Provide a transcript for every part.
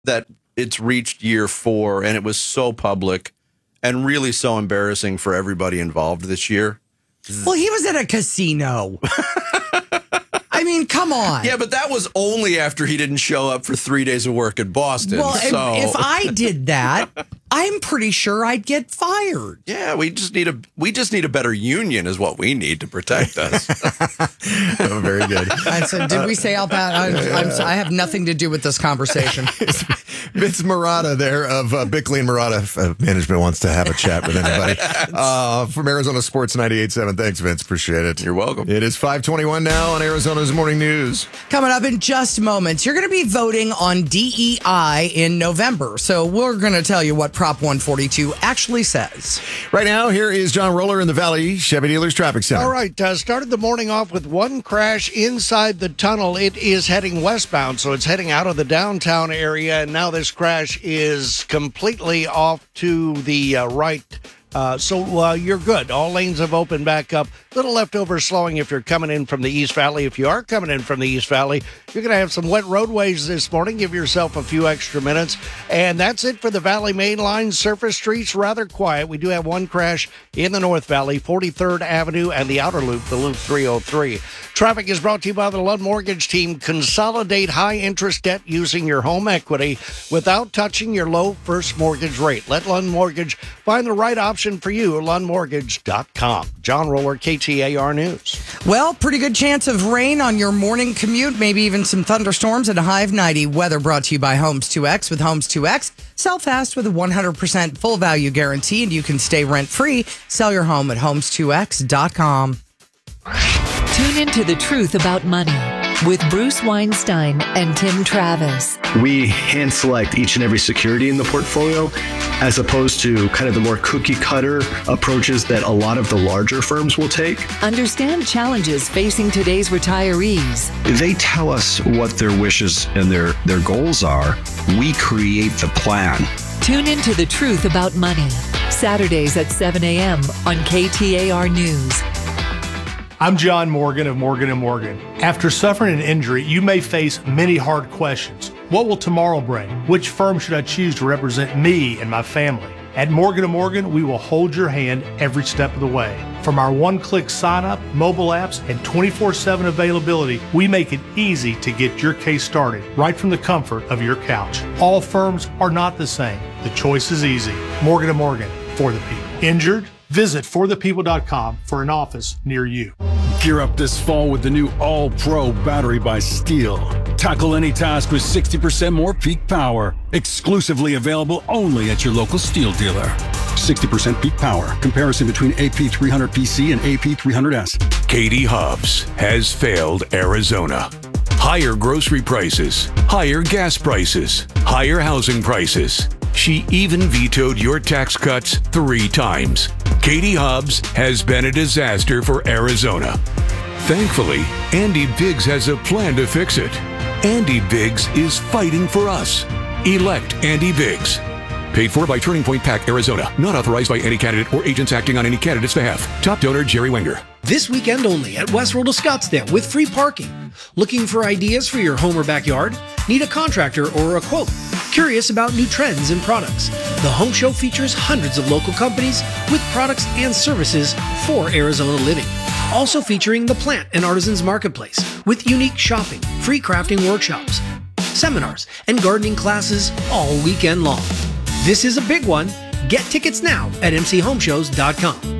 that it's reached year 4, and it was so public and really so embarrassing for everybody involved this year. Well, he was at a casino. I mean, come on. Yeah, but that was only after he didn't show up for 3 days of work at Boston. Well, if I did that, I'm pretty sure I'd get fired. Yeah, we just need a better union is what we need to protect us. Oh, very good. I said, did we say all that? I have nothing to do with this conversation. Vince Marotta there of Bickley and Marotta Management wants to have a chat with anybody. From Arizona Sports 98.7. Thanks, Vince. Appreciate it. You're welcome. It is 5:21 now on Arizona's Morning News. Coming up in just moments, you're going to be voting on DEI in November. So we're going to tell you what Prop 142 actually says. Right now, here is John Roller in the Valley Chevy Dealers Traffic Center. All right, started the morning off with one crash inside the tunnel. It is heading westbound, so it's heading out of the downtown area, and now this crash is completely off to the right. So you're good. All lanes have opened back up. Little leftover slowing if you're coming in from the East Valley. If you are coming in from the East Valley, you're going to have some wet roadways this morning. Give yourself a few extra minutes. And that's it for the Valley Main Line. Surface streets rather quiet. We do have one crash in the North Valley, 43rd Avenue and the outer loop, the Loop 303. Traffic is brought to you by the Lund Mortgage Team. Consolidate high-interest debt using your home equity without touching your low first mortgage rate. Let Lund Mortgage find the right option for you at LundMortgage.com. John Roller, KTAR News. Well, pretty good chance of rain on your morning commute, maybe even some thunderstorms at a high of 90. Weather brought to you by Homes 2X. With Homes 2X, sell fast with a 100% full value guarantee, and you can stay rent-free. Sell your home at Homes2X.com. Tune into The Truth About Money with Bruce Weinstein and Tim Travis. We hand select each and every security in the portfolio as opposed to kind of the more cookie cutter approaches that a lot of the larger firms will take. Understand challenges facing today's retirees. They tell us what their wishes and their goals are. We create the plan. Tune into The Truth About Money, Saturdays at 7 a.m. on KTAR News. I'm John Morgan of Morgan & Morgan. After suffering an injury, you may face many hard questions. What will tomorrow bring? Which firm should I choose to represent me and my family? At Morgan & Morgan, we will hold your hand every step of the way. From our one-click sign-up, mobile apps, and 24/7 availability, we make it easy to get your case started right from the comfort of your couch. All firms are not the same. The choice is easy. Morgan & Morgan, for the people. Injured? Visit forthepeople.com for an office near you. Gear up this fall with the new All-Pro battery by Steel. Tackle any task with 60% more peak power. Exclusively available only at your local Steel dealer. 60% peak power. Comparison between AP300PC and AP300S. Katie Hobbs has failed Arizona. Higher grocery prices, higher gas prices, higher housing prices. She even vetoed your tax cuts 3 times. Katie Hobbs has been a disaster for Arizona. Thankfully, Andy Biggs has a plan to fix it. Andy Biggs is fighting for us. Elect Andy Biggs. Paid for by Turning Point PAC, Arizona. Not authorized by any candidate or agents acting on any candidate's behalf. Top donor, Jerry Wenger. This weekend only at Westworld of Scottsdale with free parking. Looking for ideas for your home or backyard? Need a contractor or a quote? Curious about new trends and products? The Home Show features hundreds of local companies with products and services for Arizona living. Also featuring the Plant and Artisans Marketplace with unique shopping, free crafting workshops, seminars, and gardening classes all weekend long. This is a big one. Get tickets now at mchomeshows.com.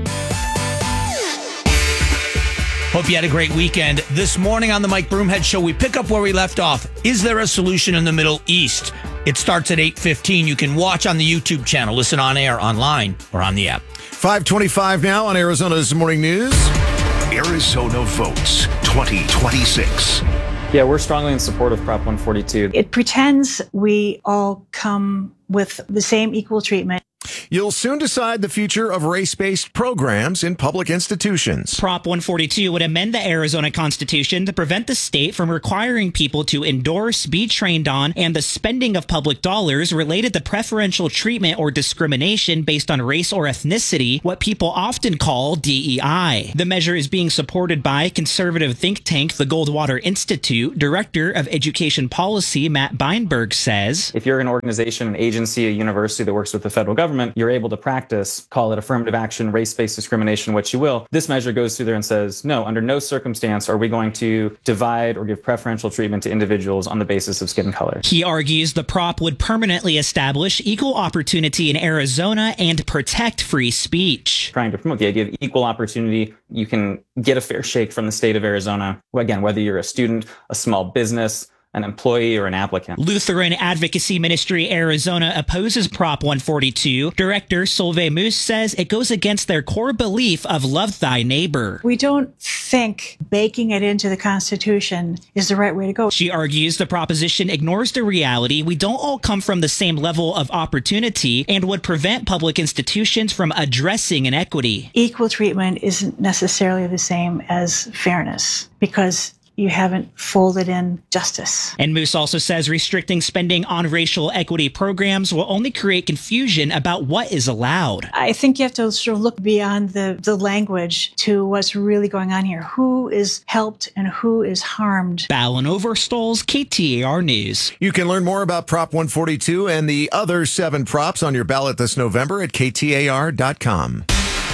Hope you had a great weekend. This morning on the Mike Broomhead Show, we pick up where we left off. Is there a solution in the Middle East? It starts at 8:15. You can watch on the YouTube channel, listen on air, online, or on the app. 5:25 now on Arizona's Morning News. Arizona votes 2026. Yeah, we're strongly in support of Prop 142. It pretends we all come with the same equal treatment. You'll soon decide the future of race-based programs in public institutions. Prop 142 would amend the Arizona Constitution to prevent the state from requiring people to endorse, be trained on, and the spending of public dollars related to preferential treatment or discrimination based on race or ethnicity, what people often call DEI. The measure is being supported by conservative think tank the Goldwater Institute. Director of Education Policy Matt Beinberg says, If you're an organization, an agency, a university that works with the federal government, you're able to practice, call it affirmative action, race-based discrimination, what you will. This measure goes through there and says, no, under no circumstance are we going to divide or give preferential treatment to individuals on the basis of skin color. He argues the prop would permanently establish equal opportunity in Arizona and protect free speech. Trying to promote the idea of equal opportunity. You can get a fair shake from the state of Arizona. Again, whether you're a student, a small business, an employee, or an applicant. Lutheran Advocacy Ministry Arizona opposes Prop 142. Director Solveig Moose says it goes against their core belief of love thy neighbor. We don't think baking it into the Constitution is the right way to go. She argues the proposition ignores the reality we don't all come from the same level of opportunity and would prevent public institutions from addressing inequity. Equal treatment isn't necessarily the same as fairness because you haven't folded in justice. And Moose also says restricting spending on racial equity programs will only create confusion about what is allowed. I think you have to sort of look beyond the language to what's really going on here. Who is helped and who is harmed? Ballin Overstolz, KTAR News. You can learn more about Prop 142 and the other 7 props on your ballot this November at KTAR.com.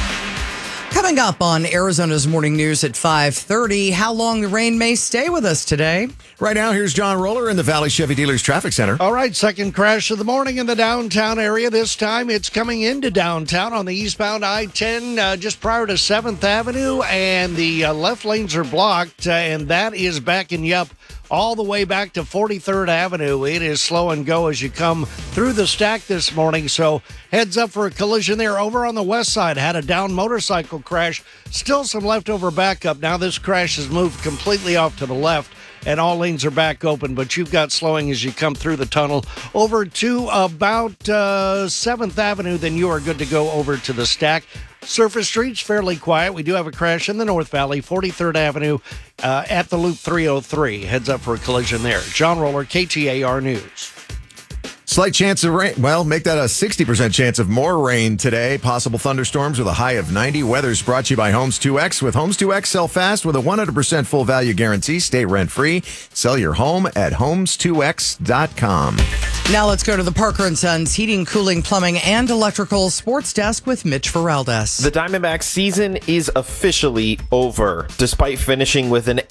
Coming up on Arizona's Morning News at 5:30, how long the rain may stay with us today. Right now, here's John Roller in the Valley Chevy Dealers Traffic Center. All right, second crash of the morning in the downtown area. This time it's coming into downtown on the eastbound I-10 just prior to 7th Avenue, and the left lanes are blocked, and that is backing you up all the way back to 43rd Avenue. It is slow and go as you come through the stack this morning, so heads up for a collision there. Over on the west side, had a down motorcycle crash. Still some leftover backup. Now this crash has moved completely off to the left, and all lanes are back open, but you've got slowing as you come through the tunnel over to about 7th Avenue. Then you are good to go over to the stack. Surface streets fairly quiet. We do have a crash in the North Valley, 43rd Avenue at the Loop 303. Heads up for a collision there. John Roller, KTAR News. Slight chance of rain. Well, make that a 60% chance of more rain today. Possible thunderstorms with a high of 90. Weather's brought to you by Homes 2X. With Homes 2X, sell fast with a 100% full value guarantee. Stay rent free. Sell your home at homes2x.com. Now let's go to the Parker & Sons Heating, Cooling, Plumbing, and Electrical Sports Desk with Mitch Ferraldes. The Diamondbacks season is officially over. Despite finishing with an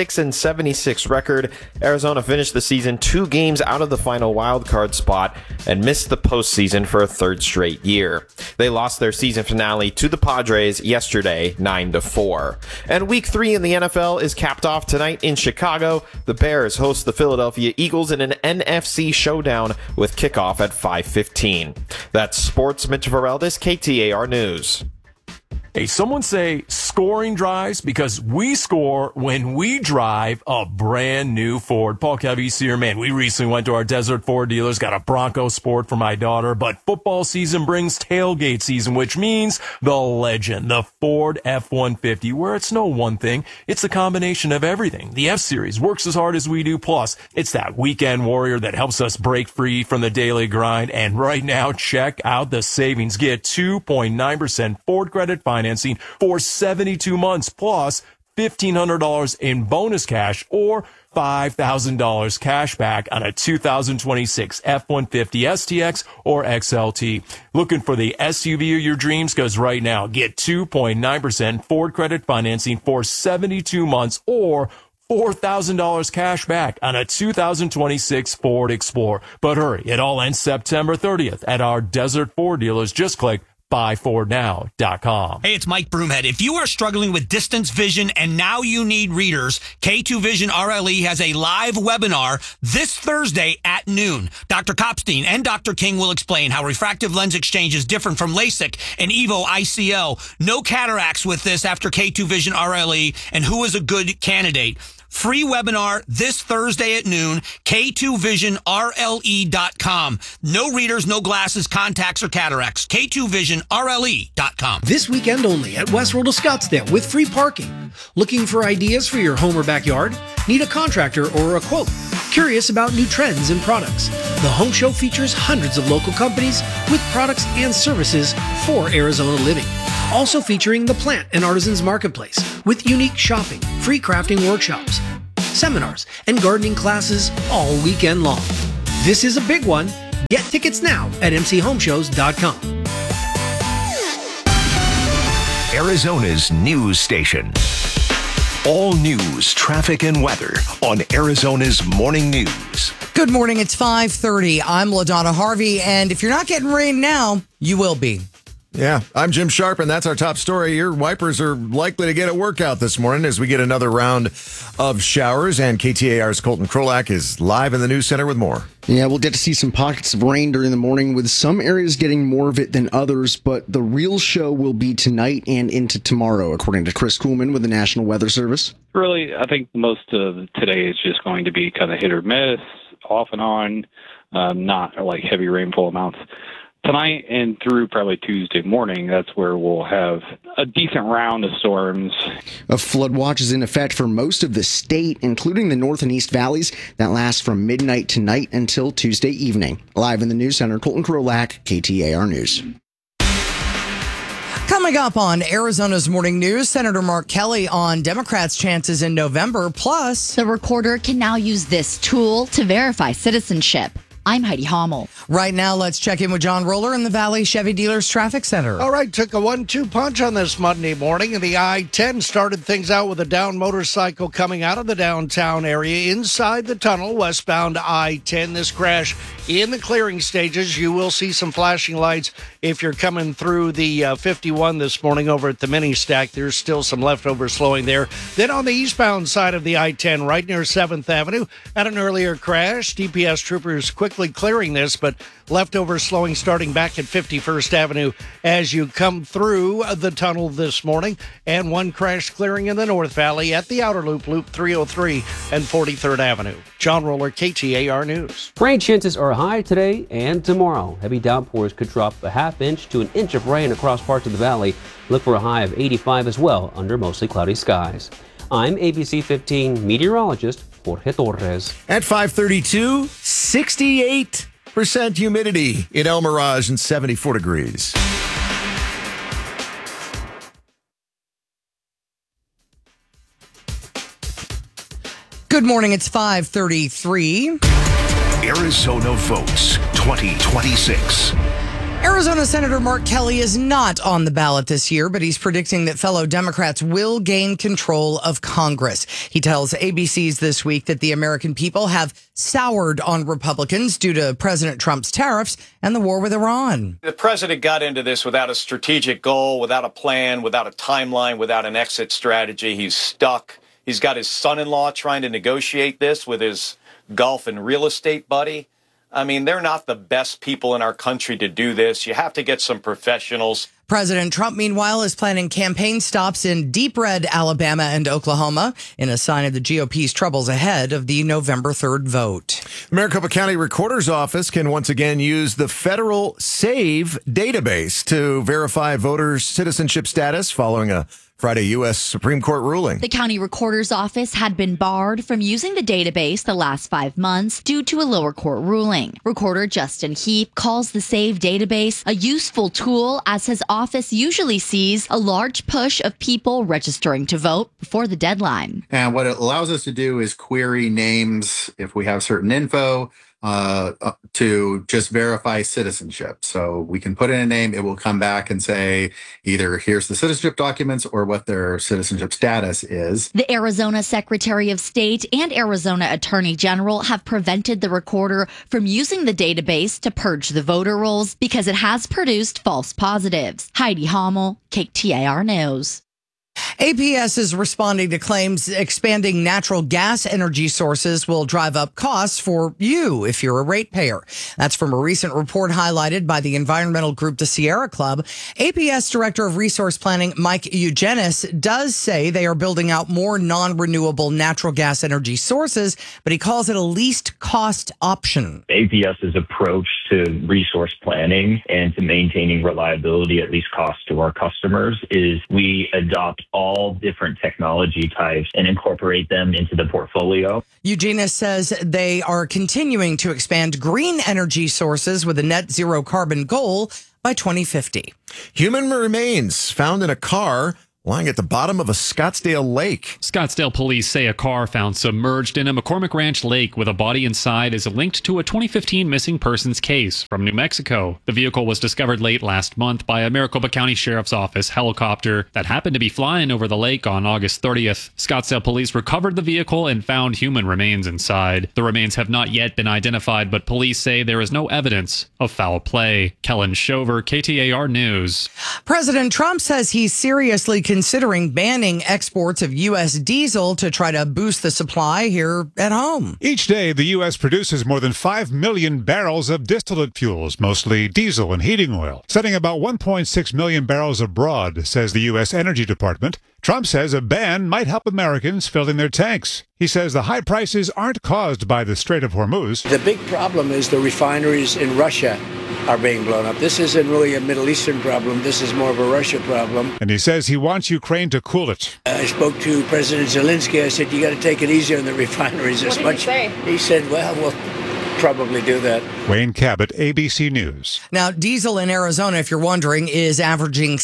86-76 record, Arizona finished the season 2 games out of the final wildcard spot and missed the postseason for a 3rd straight year. They lost their season finale to the Padres yesterday, 9-4. And Week 3 in the NFL is capped off tonight in Chicago. The Bears host the Philadelphia Eagles in an NFC showdown with kickoff at 5:15. That's Sports. Mitch Ferraldes, KTAR News. Hey, someone say scoring drives because we score when we drive a brand new Ford. Paul Cavese here, man. We recently went to our Desert Ford dealers, got a Bronco Sport for my daughter, but football season brings tailgate season, which means the legend, the Ford F-150, where it's no one thing. It's a combination of everything. The F-Series works as hard as we do. Plus, it's that weekend warrior that helps us break free from the daily grind. And right now, check out the savings. Get 2.9% Ford credit financing for 72 months, plus $1,500 in bonus cash or $5,000 cash back on a 2026 F-150 STX or XLT. Looking for the SUV of your dreams? Because right now, get 2.9% Ford credit financing for 72 months or $4,000 cash back on a 2026 Ford Explorer. But hurry, it all ends September 30th at our Desert Ford dealers. Just click buyfordnow.com. Hey, it's Mike Broomhead. If you are struggling with distance vision and now you need readers, K2 Vision RLE has a live webinar this Thursday at noon. Dr. Kopstein and Dr. King will explain how refractive lens exchange is different from LASIK and EVO ICL. No cataracts with this after K2 Vision RLE, and who is a good candidate. Free webinar this Thursday at noon, K2VisionRLE.com. No readers, no glasses, contacts, or cataracts. K2VisionRLE.com. This weekend only at Westworld of Scottsdale with free parking. Looking for ideas for your home or backyard? Need a contractor or a quote? Curious about new trends and products? The Home Show features hundreds of local companies with products and services for Arizona living. Also featuring the Plant and Artisans Marketplace with unique shopping, free crafting workshops, seminars, and gardening classes all weekend long. This is a big one. Get tickets now at mchomeshows.com. Arizona's news station. All news, traffic, and weather on Arizona's Morning News. Good morning. It's 5:30. I'm LaDonna Harvey, and if you're not getting rain now, you will be. Yeah, I'm Jim Sharp, and that's our top story. Your wipers are likely to get a workout this morning as we get another round of showers, and KTAR's Colton Krolak is live in the news center with more. Yeah, we'll get to see some pockets of rain during the morning, with some areas getting more of it than others, but the real show will be tonight and into tomorrow, according to Chris Kuhlman with the National Weather Service. Really, I think most of today is just going to be kind of hit or miss, off and on, not like heavy rainfall amounts. Tonight and through probably Tuesday morning, that's where we'll have a decent round of storms. A flood watch is in effect for most of the state, including the north and east valleys, that lasts from midnight tonight until Tuesday evening. Live in the news center, Colton Krolak, KTAR News. Coming up on Arizona's Morning News, Senator Mark Kelly on Democrats' chances in November. Plus, the recorder can now use this tool to verify citizenship. I'm Heidi Hommel. Right now, let's check in with John Roller in the Valley Chevy Dealers Traffic Center. All right, took a 1-2 punch on this Monday morning, and the I-10 started things out with a down motorcycle coming out of the downtown area inside the tunnel, westbound I-10. This crash in the clearing stages. You will see some flashing lights if you're coming through the 51 this morning over at the mini stack. There's still some leftover slowing there. Then on the eastbound side of the I-10, right near 7th Avenue, at an earlier crash, DPS troopers quickly clearing this, but leftover slowing starting back at 51st Avenue as you come through the tunnel this morning, and one crash clearing in the North Valley at the outer loop, Loop 303 and 43rd Avenue. John Roller, KTAR News. Rain chances are high today and tomorrow. Heavy downpours could drop a half inch to an inch of rain across parts of the valley. Look for a high of 85 as well under mostly cloudy skies. I'm ABC 15 meteorologist Jorge Torres. At 5:32, 68% humidity in El Mirage and 74 degrees. Good morning. It's 5:33. Arizona votes 2026. Arizona Senator Mark Kelly is not on the ballot this year, but he's predicting that fellow Democrats will gain control of Congress. He tells ABC's This Week that the American people have soured on Republicans due to President Trump's tariffs and the war with Iran. The president got into this without a strategic goal, without a plan, without a timeline, without an exit strategy. He's stuck. He's got his son-in-law trying to negotiate this with his golf and real estate buddy. I mean, they're not the best people in our country to do this. You have to get some professionals. President Trump, meanwhile, is planning campaign stops in deep red Alabama and Oklahoma in a sign of the GOP's troubles ahead of the November 3rd vote. Maricopa County Recorder's Office can once again use the federal SAVE database to verify voters' citizenship status following a Friday U.S. Supreme Court ruling. The county recorder's office had been barred from using the database the last 5 months due to a lower court ruling. Recorder Justin Heap calls the SAVE database a useful tool, as his office usually sees a large push of people registering to vote before the deadline. And what it allows us to do is query names if we have certain info, to just verify citizenship. So we can put in a name, it will come back and say either here's the citizenship documents or what their citizenship status is. The Arizona Secretary of State and Arizona Attorney General have prevented the recorder from using the database to purge the voter rolls because it has produced false positives. Heidi Hommel, KTAR News. APS is responding to claims expanding natural gas energy sources will drive up costs for you if you're a ratepayer. That's from a recent report highlighted by the environmental group, the Sierra Club. APS Director of Resource Planning, Mike Eugenis, does say they are building out more non-renewable natural gas energy sources, but he calls it a least cost option. APS's approach to resource planning and to maintaining reliability at least cost to our customers is we adopt all different technology types and incorporate them into the portfolio. Eugenis says they are continuing to expand green energy sources with a net zero carbon goal by 2050. Human remains found in a car lying at the bottom of a Scottsdale lake. Scottsdale police say a car found submerged in a McCormick Ranch lake with a body inside is linked to a 2015 missing persons case from New Mexico. The vehicle was discovered late last month by a Maricopa County Sheriff's Office helicopter that happened to be flying over the lake on August 30th. Scottsdale police recovered the vehicle and found human remains inside. The remains have not yet been identified, but police say there is no evidence of foul play. Kellen Shover, KTAR News. President Trump says he's seriously considering banning exports of U.S. diesel to try to boost the supply here at home. Each day, the U.S. produces more than 5 million barrels of distillate fuels, mostly diesel and heating oil, sending about 1.6 million barrels abroad, says the U.S. Energy Department. Trump says a ban might help Americans filling their tanks. He says the high prices aren't caused by the Strait of Hormuz. The big problem is the refineries in Russia are being blown up. This isn't really a Middle Eastern problem. This is more of a Russia problem. And he says he wants Ukraine to cool it. I spoke to President Zelensky. I said, you got to take it easy on the refineries. What did he say? He said, well, we'll probably do that. Wayne Cabot, ABC News. Now, diesel in Arizona, if you're wondering, is averaging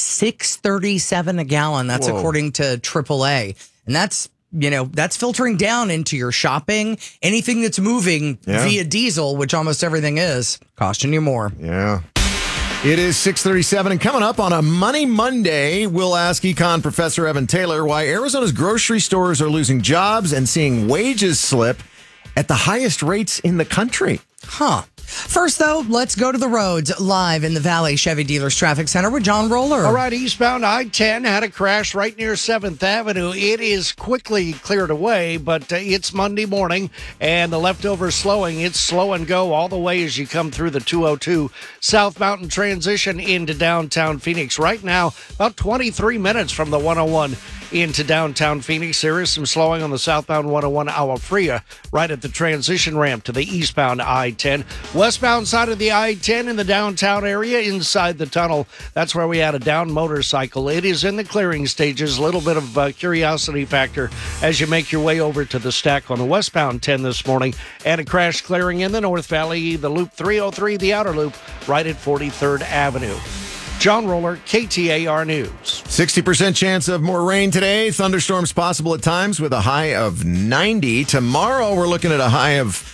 $6.37 a gallon. That's according to AAA. And that's filtering down into your shopping. Anything that's moving via diesel, which almost everything is, costing you more. Yeah. It is 6:37, and coming up on a Money Monday, we'll ask econ professor Evan Taylor why Arizona's grocery stores are losing jobs and seeing wages slip at the highest rates in the country. Huh. First, though, let's go to the roads live in the Valley Chevy Dealers Traffic Center with John Roller. All right, eastbound I-10 had a crash right near 7th Avenue. It is quickly cleared away, but it's Monday morning, and the leftover slowing, it's slow and go all the way as you come through the 202 South Mountain transition into downtown Phoenix. Right now, about 23 minutes from the 101 into downtown Phoenix. There is some slowing on the southbound 101 Agua Fria right at the transition ramp to the eastbound I-10. Westbound side of the I-10 in the downtown area inside the tunnel. That's where we had a down motorcycle. It is in the clearing stages. A little bit of curiosity factor as you make your way over to the stack on the westbound 10 this morning. And a crash clearing in the North Valley, the Loop 303, the outer loop, right at 43rd Avenue. John Roller, KTAR News. 60% chance of more rain today. Thunderstorms possible at times with a high of 90. Tomorrow, we're looking at a high of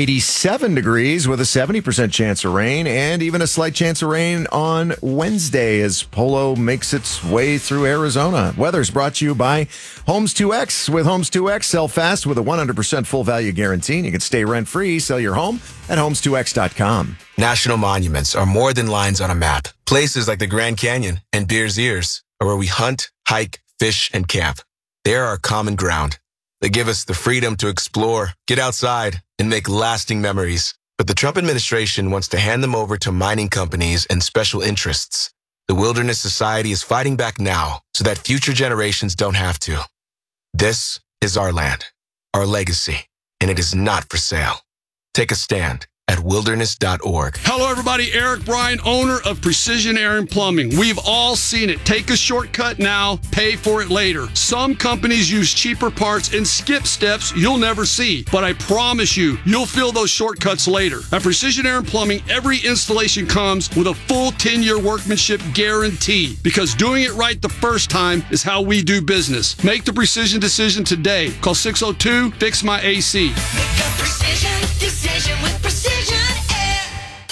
87 degrees with a 70% chance of rain and even a slight chance of rain on Wednesday as Polo makes its way through Arizona. Weather's brought to you by Homes 2X. With Homes 2X, sell fast with a 100% full value guarantee. And you can stay rent-free. Sell your home at homes2x.com. National monuments are more than lines on a map. Places like the Grand Canyon and Bears Ears are where we hunt, hike, fish, and camp. They are our common ground. They give us the freedom to explore, get outside, and make lasting memories. But the Trump administration wants to hand them over to mining companies and special interests. The Wilderness Society is fighting back now so that future generations don't have to. This is our land, our legacy, and it is not for sale. Take a stand at wilderness.org. Hello, everybody. Eric Bryan, owner of Precision Air and Plumbing. We've all seen it. Take a shortcut now, pay for it later. Some companies use cheaper parts and skip steps you'll never see. But I promise you, you'll feel those shortcuts later. At Precision Air and Plumbing, every installation comes with a full 10-year workmanship guarantee. Because doing it right the first time is how we do business. Make the precision decision today. Call 602-FIX-MY-AC. Make a precision decision with Precision Air.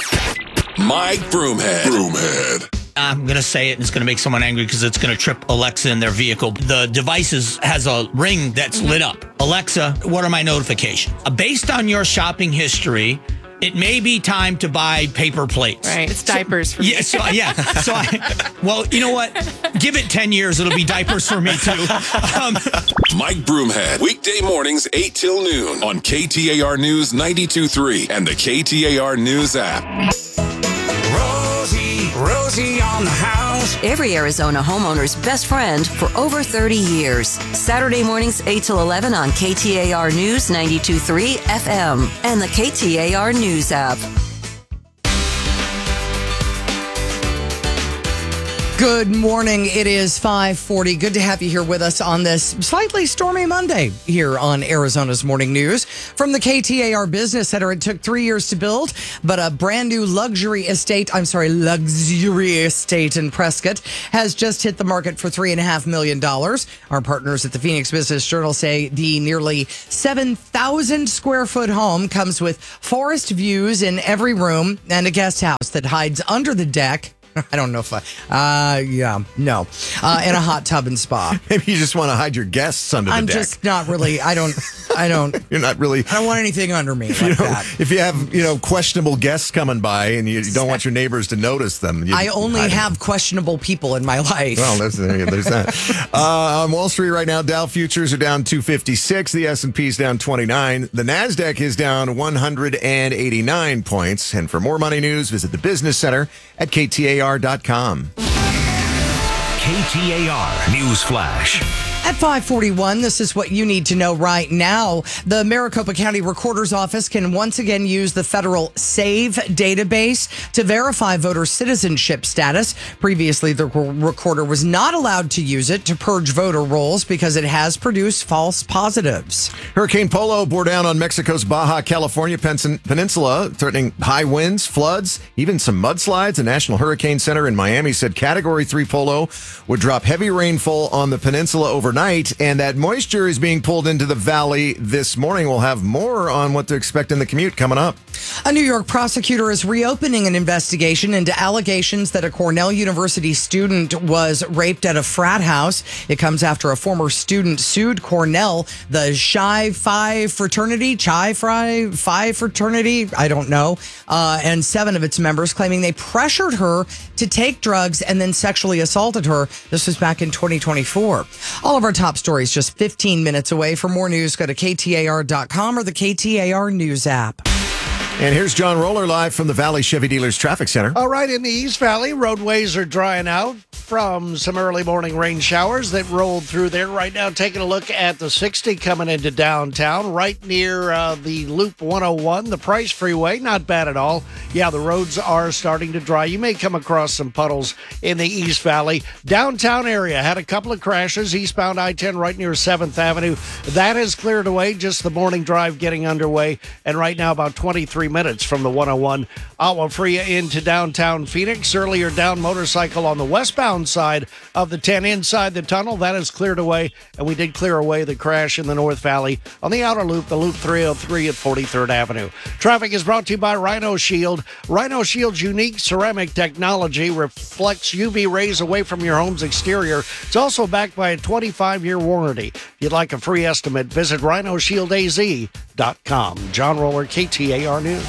Mike Broomhead. I'm going to say it, and it's going to make someone angry because it's going to trip Alexa in their vehicle. The device has a ring that's lit up. Alexa, what are my notifications? Based on your shopping history, it may be time to buy paper plates. Right. It's diapers for me. Yeah. Well, you know what? Give it 10 years. It'll be diapers for me too. Mike Broomhead, weekday mornings 8 till noon on KTAR News 92.3 and the KTAR News app. Rosie on the house. Every Arizona homeowner's best friend for over 30 years. Saturday mornings 8 till 11 on KTAR News 92.3 FM and the KTAR News app. Good morning. It is 5:40. Good to have you here with us on this slightly stormy Monday here on Arizona's Morning News. From the KTAR Business Center, it took 3 years to build, but a brand new luxury estate in Prescott has just hit the market for $3.5 million. Our partners at the Phoenix Business Journal say the nearly 7,000 square foot home comes with forest views in every room and a guest house that hides under the deck. I don't know if and a hot tub and spa. Maybe you just want to hide your guests under the deck. I'm just not really, I don't. You're not really. I don't want anything under me like that. If you have, questionable guests coming by and you don't want your neighbors to notice them. I only have questionable people in my life. Well, there's that. On Wall Street right now, Dow futures are down 256. The S&P is down 29. The NASDAQ is down 189 points. And for more money news, visit the Business Center at KTAR.com. KTAR News Flash. At 5:41, this is what you need to know right now. The Maricopa County Recorder's Office can once again use the federal SAVE database to verify voter citizenship status. Previously, the recorder was not allowed to use it to purge voter rolls because it has produced false positives. Hurricane Polo bore down on Mexico's Baja California Peninsula, threatening high winds, floods, even some mudslides. The National Hurricane Center in Miami said Category 3 Polo would drop heavy rainfall on the peninsula overnight, and that moisture is being pulled into the valley this morning. We'll have more on what to expect in the commute coming up. A New York prosecutor is reopening an investigation into allegations that a Cornell University student was raped at a frat house. It comes after a former student sued Cornell, the Chi Phi fraternity, I don't know, and 7 of its members, claiming they pressured her to take drugs and then sexually assaulted her. This was back in 2024. All of our top stories just 15 minutes away. For more news, go to KTAR.com or the KTAR News app. And here's John Roller live from the Valley Chevy Dealers Traffic Center. All right, in the East Valley, roadways are drying out from some early morning rain showers that rolled through there. Right now, taking a look at the 60 coming into downtown, right near the Loop 101, the Price Freeway. Not bad at all. Yeah, the roads are starting to dry. You may come across some puddles in the East Valley. Downtown area had a couple of crashes. Eastbound I-10 right near 7th Avenue. That has cleared away. Just the morning drive getting underway. And right now, about 23 minutes from the 101 Agua Fria into downtown Phoenix. Earlier down motorcycle on the westbound side of the 10 inside the tunnel. That is cleared away, and we did clear away the crash in the North Valley on the outer loop, the Loop 303 at 43rd Avenue. Traffic is brought to you by Rhino Shield. Rhino Shield's unique ceramic technology reflects UV rays away from your home's exterior. It's also backed by a 25-year warranty. If you'd like a free estimate, visit rhinoshieldaz.com. John Roller, KTAR News.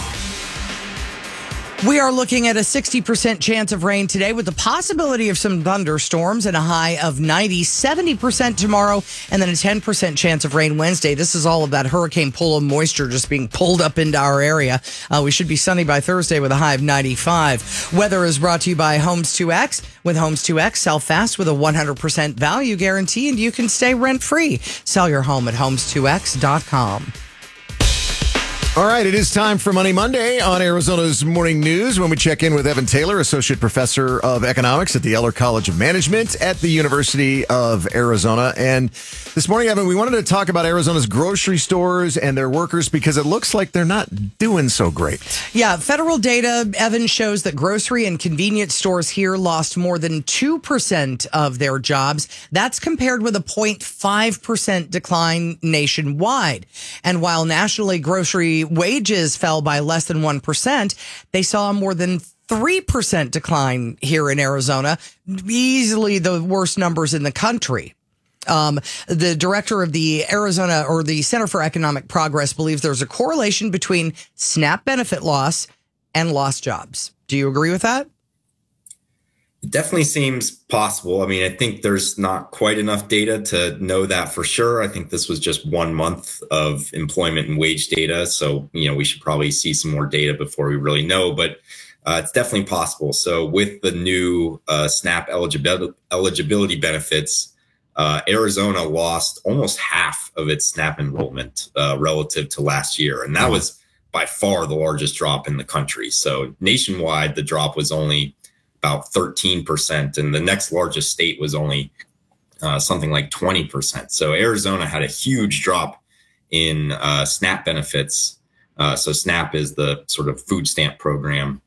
We are looking at a 60% chance of rain today with the possibility of some thunderstorms and a high of 90, 70% tomorrow, and then a 10% chance of rain Wednesday. This is all of that Hurricane Polo moisture just being pulled up into our area. We should be sunny by Thursday with a high of 95. Weather is brought to you by Homes 2X. With Homes 2X, sell fast with a 100% value guarantee, and you can stay rent-free. Sell your home at homes2x.com. All right, it is time for Money Monday on Arizona's Morning News when we check in with Evan Taylor, Associate Professor of Economics at the Eller College of Management at the University of Arizona. And this morning, Evan, we wanted to talk about Arizona's grocery stores and their workers because it looks like they're not doing so great. Yeah, federal data, Evan, shows that grocery and convenience stores here lost more than 2% of their jobs. That's compared with a 0.5% decline nationwide. And while nationally grocery wages fell by less than 1%, they saw more than 3% decline here in Arizona, easily the worst numbers in the country. The director of the Arizona or the Center for Economic Progress believes there's a correlation between SNAP benefit loss and lost jobs. Do you agree with that? It definitely seems possible. I mean, I think there's not quite enough data to know that for sure. I think this was just 1 month of employment and wage data. So, we should probably see some more data before we really know, but it's definitely possible. So with the new SNAP eligibility benefits, Arizona lost almost half of its SNAP enrollment relative to last year. And that was by far the largest drop in the country. So nationwide, the drop was only about 13%. And the next largest state was only something like 20%. So Arizona had a huge drop in SNAP benefits. So SNAP is the sort of food stamp program.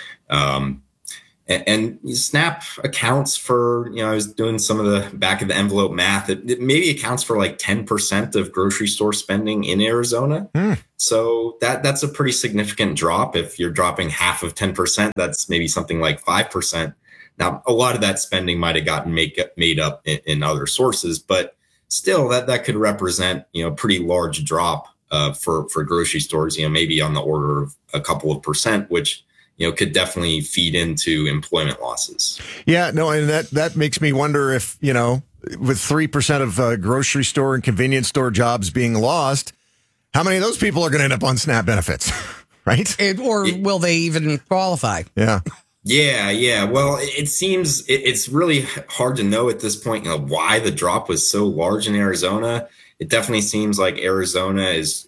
And SNAP accounts for, I was doing some of the back of the envelope math. It maybe accounts for like 10% of grocery store spending in Arizona. So that's a pretty significant drop. If you're dropping half of 10%, that's maybe something like 5%. Now, a lot of that spending might have gotten made up in other sources, but still that could represent, a pretty large drop for grocery stores, maybe on the order of a couple of percent, which could definitely feed into employment losses. Yeah, no, and that makes me wonder if, with 3% of grocery store and convenience store jobs being lost, how many of those people are going to end up on SNAP benefits, right? Or will they even qualify? Yeah. Yeah. Well, it seems it's really hard to know at this point, why the drop was so large in Arizona. It definitely seems like Arizona is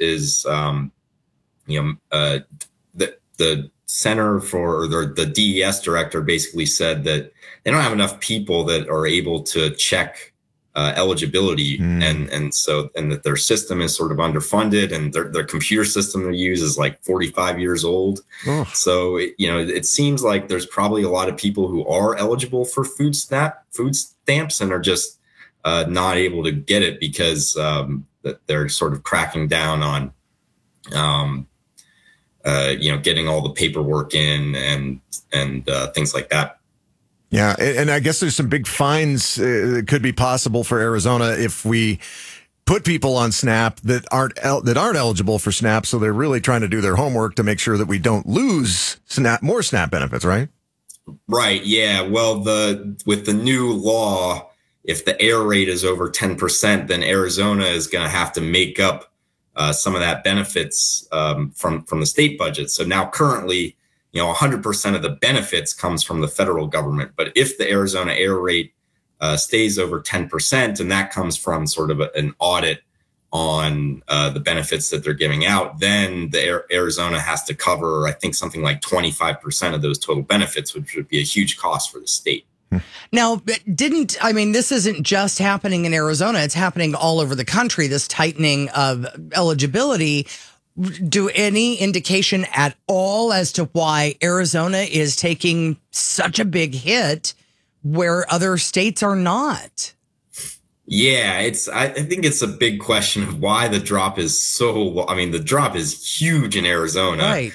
the center for the DES director basically said that they don't have enough people that are able to check eligibility, and that their system is sort of underfunded, and their computer system they use is like 45 years old. So it seems like there's probably a lot of people who are eligible for food stamps and are just not able to get it because that they're sort of cracking down on getting all the paperwork in and things like that. Yeah, and I guess there's some big fines that could be possible for Arizona if we put people on SNAP that aren't eligible for SNAP. So they're really trying to do their homework to make sure that we don't lose more SNAP benefits, right? Right. Yeah. Well, with the new law, if the error rate is over 10%, then Arizona is going to have to make up some of that benefits from the state budget. So now currently, 100% of the benefits comes from the federal government. But if the Arizona error rate stays over 10%, and that comes from sort of an audit on the benefits that they're giving out, then Arizona has to cover, I think, something like 25% of those total benefits, which would be a huge cost for the state. Now, this isn't just happening in Arizona. It's happening all over the country, this tightening of eligibility. Do any indication at all as to why Arizona is taking such a big hit where other states are not? Yeah, I think it's a big question of why the drop is the drop is huge in Arizona. Right.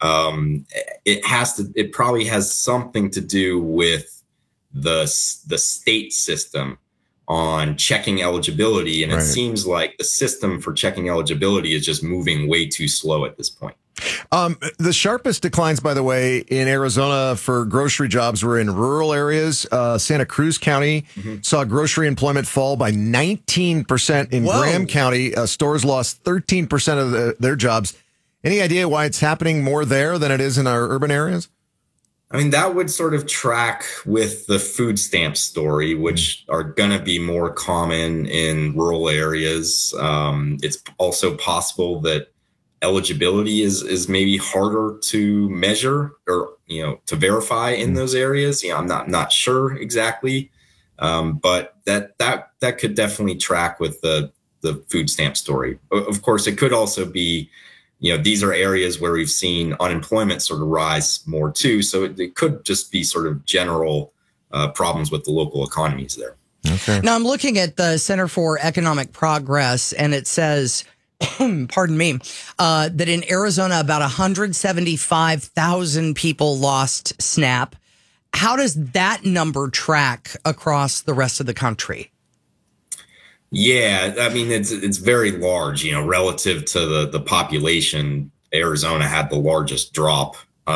It probably has something to do with the state system on checking eligibility. And It seems like the system for checking eligibility is just moving way too slow at this point. The sharpest declines, by the way, in Arizona for grocery jobs were in rural areas. Santa Cruz County saw grocery employment fall by 19%. In Graham County, stores lost 13% of their jobs. Any idea why it's happening more there than it is in our urban areas? That would sort of track with the food stamp story, which are going to be more common in rural areas. It's also possible that eligibility is maybe harder to measure or, to verify in those areas. I'm not sure exactly. But that could definitely track with the food stamp story. Of course, it could also be, these are areas where we've seen unemployment sort of rise more too. So it could just be sort of general problems with the local economies there. Okay. Now I'm looking at the Center for Economic Progress, and it says, pardon me, that in Arizona, about 175,000 people lost SNAP. How does that number track across the rest of the country? Yeah, I mean, it's very large, relative to the population. Arizona had the largest drop.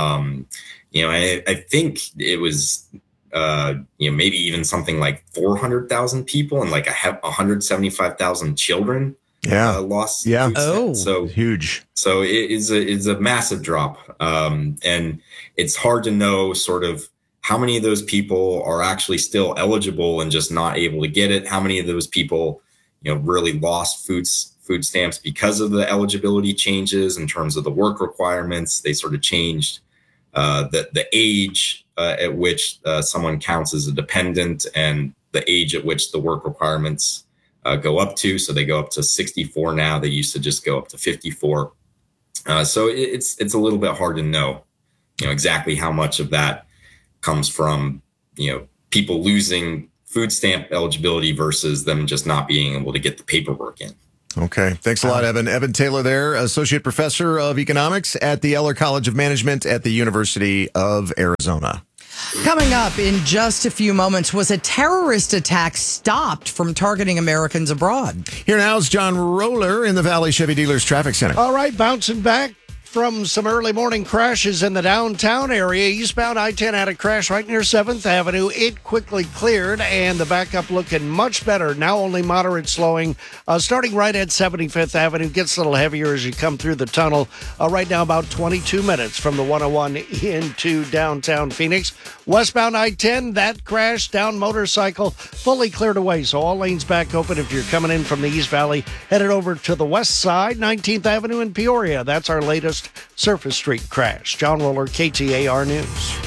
I think it was, maybe even something like 400,000 people and like 175,000 children. Lost. Yeah. So huge. So it is a massive drop. And it's hard to know sort of how many of those people are actually still eligible and just not able to get it. How many of those people, really lost food stamps because of the eligibility changes in terms of the work requirements. They sort of changed the age at which someone counts as a dependent and the age at which the work requirements go up to. So they go up to 64 now. They used to just go up to 54. So it's a little bit hard to know, exactly how much of that comes from, people losing food stamp eligibility versus them just not being able to get the paperwork in. Okay. Thanks a lot, Evan. Evan Taylor there, Associate Professor of Economics at the Eller College of Management at the University of Arizona. Coming up in just a few moments, was a terrorist attack stopped from targeting Americans abroad? Here now is John Roller in the Valley Chevy Dealers Traffic Center. All right, bouncing back from some early morning crashes in the downtown area. Eastbound I-10 had a crash right near 7th Avenue. It quickly cleared, and the backup looking much better. Now only moderate slowing, starting right at 75th Avenue. Gets a little heavier as you come through the tunnel. Right now about 22 minutes from the 101 into downtown Phoenix. Westbound I-10, that crash, down motorcycle, fully cleared away. So all lanes back open if you're coming in from the East Valley. Headed over to the west side, 19th Avenue in Peoria. That's our latest Surface Street crash. John Roller, KTAR News.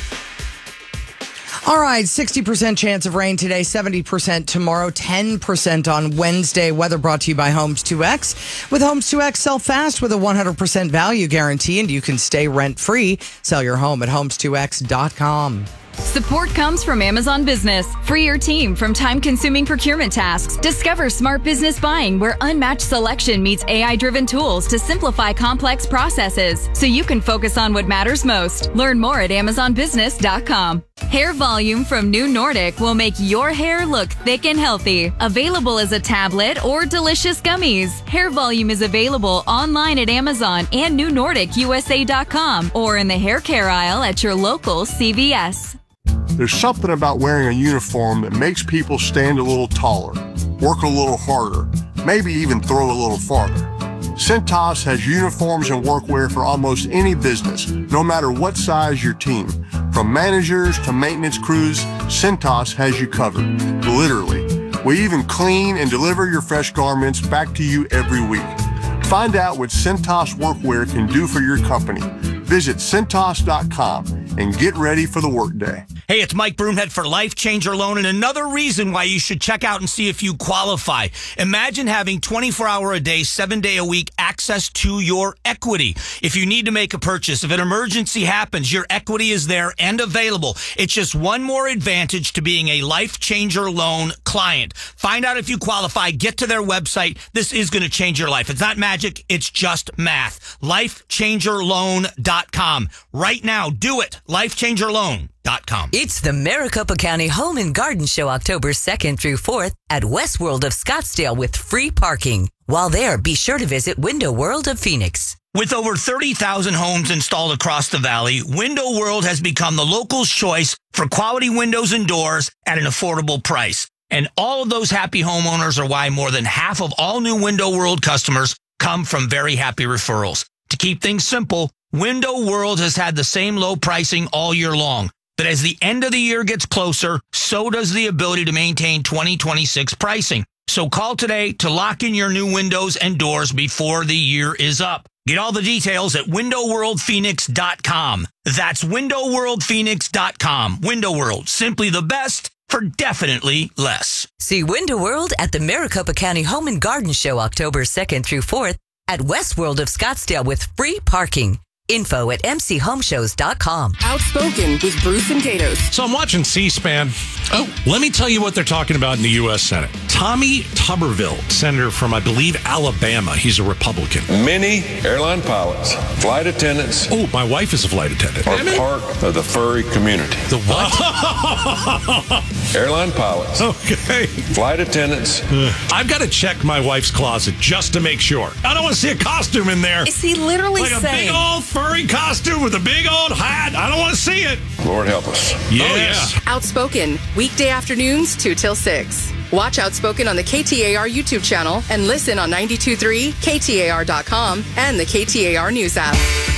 All right, 60% chance of rain today, 70% tomorrow, 10% on Wednesday. Weather brought to you by Homes 2X. With Homes 2X, sell fast with a 100% value guarantee, and you can stay rent-free. Sell your home at homes2x.com. Support comes from Amazon Business. Free your team from time-consuming procurement tasks. Discover smart business buying where unmatched selection meets AI-driven tools to simplify complex processes so you can focus on what matters most. Learn more at amazonbusiness.com. Hair Volume from New Nordic will make your hair look thick and healthy. Available as a tablet or delicious gummies. Hair Volume is available online at Amazon and NewNordicUSA.com or in the hair care aisle at your local CVS. There's something about wearing a uniform that makes people stand a little taller, work a little harder, maybe even throw a little farther. Cintas has uniforms and workwear for almost any business, no matter what size your team. From managers to maintenance crews, Cintas has you covered, literally. We even clean and deliver your fresh garments back to you every week. Find out what Cintas workwear can do for your company. Visit Cintas.com and get ready for the workday. Hey, it's Mike Broomhead for Life Changer Loan, and another reason why you should check out and see if you qualify. Imagine having 24-hour-a-day, 7-day-a-week access to your equity. If you need to make a purchase, if an emergency happens, your equity is there and available. It's just one more advantage to being a Life Changer Loan client. Find out if you qualify. Get to their website. This is going to change your life. It's not magic. It's just math. LifeChangerLoan.com. Right now, do it. LifeChangerLoan.com. It's the Maricopa County Home and Garden Show October 2nd through 4th at Westworld of Scottsdale with free parking. While there, be sure to visit Window World of Phoenix. With over 30,000 homes installed across the valley, Window World has become the local's choice for quality windows and doors at an affordable price. And all of those happy homeowners are why more than half of all new Window World customers come from very happy referrals. To keep things simple, Window World has had the same low pricing all year long. But as the end of the year gets closer, so does the ability to maintain 2026 pricing. So call today to lock in your new windows and doors before the year is up. Get all the details at WindowWorldPhoenix.com. That's WindowWorldPhoenix.com. Window World, simply the best for definitely less. See Window World at the Maricopa County Home and Garden Show October 2nd through 4th at Westworld of Scottsdale with free parking. Info@mchomeshows.com. Outspoken with Bruce and Gatos. So I'm watching C-SPAN. Oh, let me tell you what they're talking about in the U.S. Senate. Tommy Tuberville, senator from, I believe, Alabama. He's a Republican. Many airline pilots, flight attendants. Oh, my wife is a flight attendant. Are part of the furry community. The what? Airline pilots. Okay. Flight attendants. I've got to check my wife's closet just to make sure. I don't want to see a costume in there. Is he literally like saying? A big old furry costume with a big old hat. I don't want to see it. Lord help us. Yes. Oh, yeah. Outspoken, weekday afternoons 2 till 6. Watch Outspoken on the KTAR YouTube channel and listen on 92.3, KTAR.com, and the KTAR News app.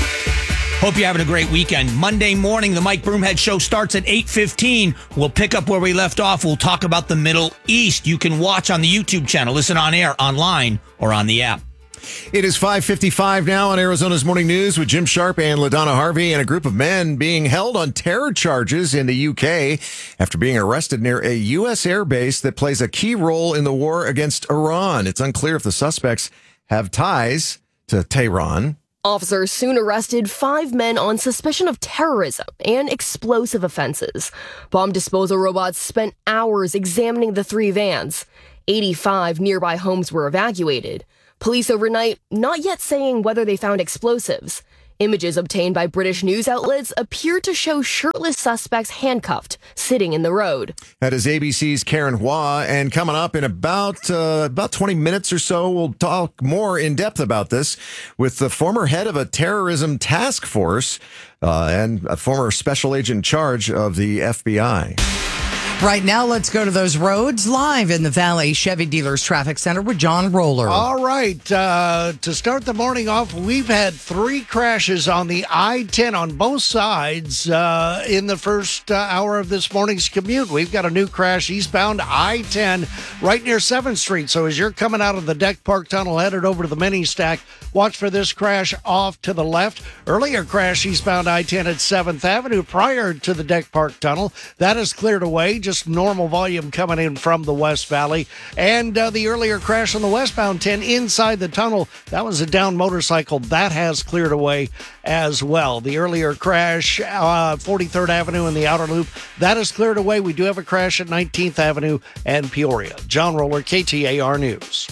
Hope you're having a great weekend. Monday morning, the Mike Broomhead Show starts at 8:15. We'll pick up where we left off. We'll talk about the Middle East. You can watch on the YouTube channel, listen on air, online, or on the app. It is 5:55 now on Arizona's Morning News with Jim Sharp and LaDonna Harvey, and a group of men being held on terror charges in the UK after being arrested near a U.S. airbase that plays a key role in the war against Iran. It's unclear if the suspects have ties to Tehran. Officers soon arrested 5 men on suspicion of terrorism and explosive offenses. Bomb disposal robots spent hours examining the 3 vans. 85 nearby homes were evacuated. Police overnight not yet saying whether they found explosives. Images obtained by British news outlets appear to show shirtless suspects handcuffed, sitting in the road. That is ABC's Karen Hua, and coming up in about 20 minutes or so, we'll talk more in depth about this with the former head of a terrorism task force and a former special agent in charge of the FBI. Right now, let's go to those roads live in the Valley Chevy Dealers Traffic Center with John Roller. All right. To start the morning off, we've had 3 crashes on the I-10 on both sides in the first hour of this morning's commute. We've got a new crash eastbound I-10 right near 7th Street. So as you're coming out of the Deck Park Tunnel headed over to the mini stack, watch for this crash off to the left. Earlier crash eastbound I-10 at 7th Avenue prior to the Deck Park Tunnel. That is cleared away. Just normal volume coming in from the West Valley. And the earlier crash on the westbound 10 inside the tunnel, that was a down motorcycle. That has cleared away as well. The earlier crash, 43rd Avenue in the outer loop, that is cleared away. We do have a crash at 19th Avenue and Peoria. John Roller, KTAR News.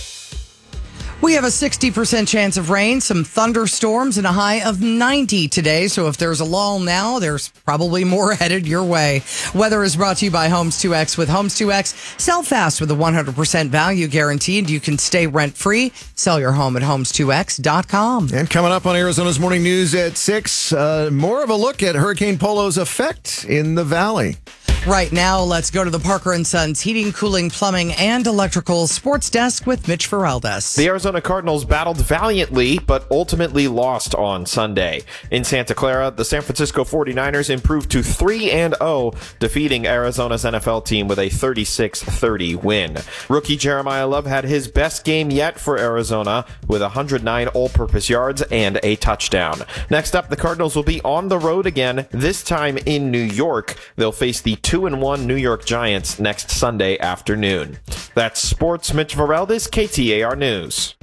We have a 60% chance of rain, some thunderstorms, and a high of 90 today. So if there's a lull now, there's probably more headed your way. Weather is brought to you by Homes 2X. With Homes 2X, sell fast with a 100% value guarantee, and you can stay rent-free. Sell your home at homes2x.com. And coming up on Arizona's Morning News at 6, more of a look at Hurricane Polo's effect in the valley. Right now, let's go to the Parker & Sons Heating, Cooling, Plumbing, and Electrical Sports Desk with Mitch Ferraldes. The Arizona Cardinals battled valiantly, but ultimately lost on Sunday. In Santa Clara, the San Francisco 49ers improved to 3-0, defeating Arizona's NFL team with a 36-30 win. Rookie Jeremiah Love had his best game yet for Arizona, with 109 all-purpose yards and a touchdown. Next up, the Cardinals will be on the road again, this time in New York. They'll face the 2-1 New York Giants next Sunday afternoon. That's Sports. Mitch Vareldes, KTAR News.